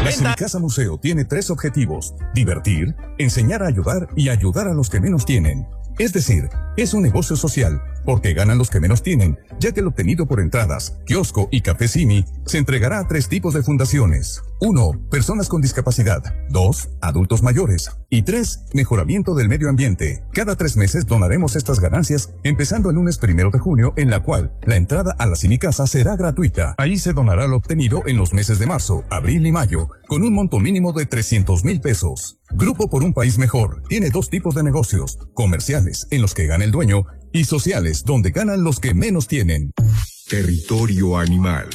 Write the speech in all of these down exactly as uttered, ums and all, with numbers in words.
La Cinicasa Museo tiene tres objetivos: divertir, enseñar a ayudar y ayudar a los que menos tienen. Es decir, es un negocio social, porque ganan los que menos tienen, ya que el obtenido por entradas, kiosco y café Simi se entregará a tres tipos de fundaciones. Uno, personas con discapacidad. Dos, adultos mayores. Y tres, mejoramiento del medio ambiente. Cada tres meses donaremos estas ganancias, empezando el lunes primero de junio, en la cual la entrada a la Cinicasa será gratuita. Ahí se donará lo obtenido en los meses de marzo, abril y mayo, con un monto mínimo de trescientos mil pesos. Grupo por un País Mejor tiene dos tipos de negocios: comerciales, en los que gana el dueño, y sociales, donde ganan los que menos tienen. Territorio animal.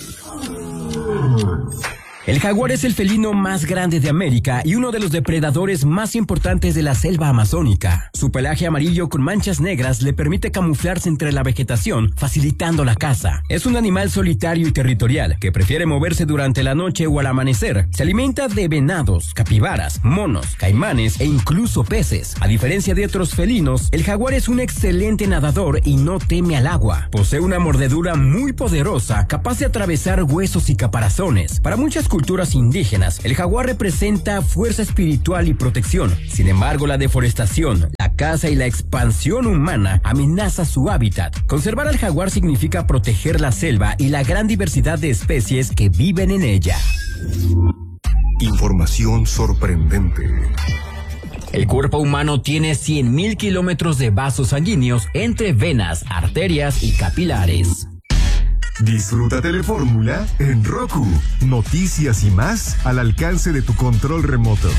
El jaguar es el felino más grande de América y uno de los depredadores más importantes de la selva amazónica. Su pelaje amarillo con manchas negras le permite camuflarse entre la vegetación, facilitando la caza. Es un animal solitario y territorial que prefiere moverse durante la noche o al amanecer. Se alimenta de venados, capibaras, monos, caimanes e incluso peces. A diferencia de otros felinos, el jaguar es un excelente nadador y no teme al agua. Posee una mordedura muy poderosa, capaz de atravesar huesos y caparazones. Para muchas culturas indígenas, el jaguar representa fuerza espiritual y protección. Sin embargo, la deforestación, la caza y la expansión humana amenaza su hábitat. Conservar al jaguar significa proteger la selva y la gran diversidad de especies que viven en ella. Información sorprendente. El cuerpo humano tiene cien mil kilómetros de vasos sanguíneos entre venas, arterias y capilares. Disfruta Telefórmula en Roku. Noticias y más al alcance de tu control remoto.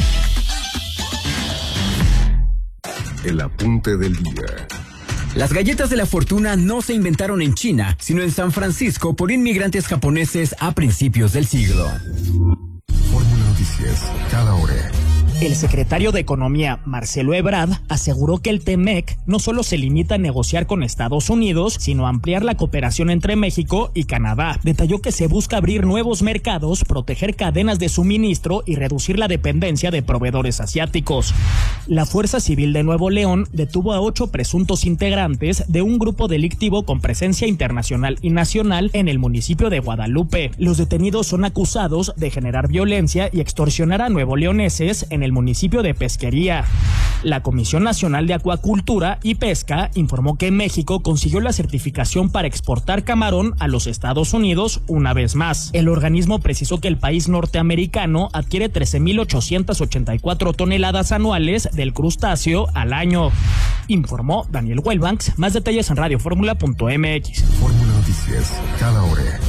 El apunte del día. Las galletas de la fortuna no se inventaron en China, sino en San Francisco por inmigrantes japoneses a principios del siglo. Fórmula Noticias, cada hora. El secretario de Economía, Marcelo Ebrard, aseguró que el T-MEC no solo se limita a negociar con Estados Unidos, sino a ampliar la cooperación entre México y Canadá. Detalló que se busca abrir nuevos mercados, proteger cadenas de suministro y reducir la dependencia de proveedores asiáticos. La Fuerza Civil de Nuevo León detuvo a ocho presuntos integrantes de un grupo delictivo con presencia internacional y nacional en el municipio de Guadalupe. Los detenidos son acusados de generar violencia y extorsionar a nuevoleoneses en el el municipio de Pesquería. La Comisión Nacional de Acuacultura y Pesca informó que México consiguió la certificación para exportar camarón a los Estados Unidos una vez más. El organismo precisó que el país norteamericano adquiere trece mil ochocientas ochenta y cuatro toneladas anuales del crustáceo al año. Informó Daniel Wellbanks. Más detalles en radioformula punto m x. Fórmula Noticias, cada hora.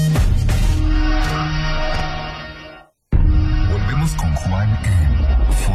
Volvemos con Juan en